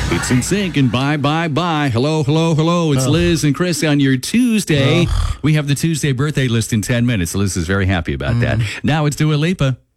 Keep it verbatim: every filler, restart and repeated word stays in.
It's in sync and bye, bye, bye. Hello, hello, hello. It's Ugh. Liz and Chris on your Tuesday. Ugh. We have the Tuesday birthday list in ten minutes. Liz is very happy about Mm. that. Now it's Dua Lipa.